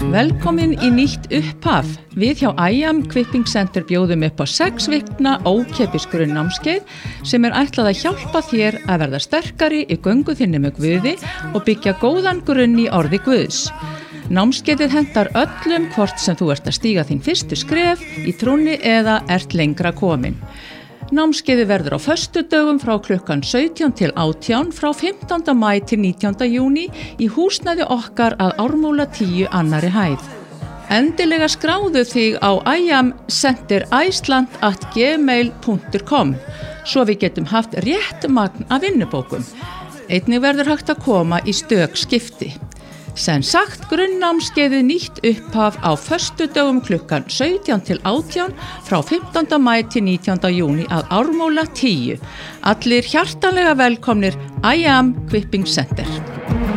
Velkomin í nýtt upphaf. Við hjá IAM Equipping Center bjóðum upp á 6 vikna ókeypis grunnnámskeið sem ætlað að hjálpa þér að verða sterkari í göngu þinni með Guði og byggja góðan grunn í orði Guðs. Námskeiðið hentar öllum hvort sem þú ert að stíga þín fyrstu skref í trúnni eða ert lengra komin. Námskeiðið verður á föstudögum frá klukkan 17 til 18 frá 15. maí til 19. júní í húsnæði okkar að Ármúla 10 annarri hæð. Endilega skráðu þig á iamcentericeland@gmail.com svo við getum haft rétt magn af vinnubókum. Einnig verður hægt að koma í stök skipti. Sem sagt, grunnnámskeiðið nýtt upphaf á föstudögum klukkan 17 til 18 frá 15. maí til 19. júní að Ármúla 10. Allir hjartanlega velkomnir IAM Equipping Center.